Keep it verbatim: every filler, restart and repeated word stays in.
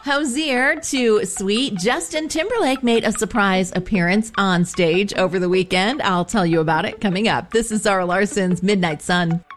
Hozier to Sweet, Justin Timberlake made a surprise appearance on stage over the weekend. I'll tell you about it coming up. This is Zara Larson's Midnight Sun.